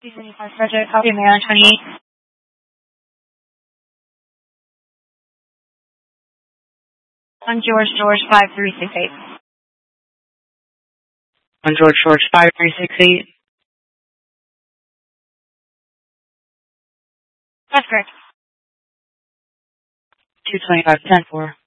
Frederick, copy Maryland 28. On George 5368. On George 5368. That's correct. 225-10-4.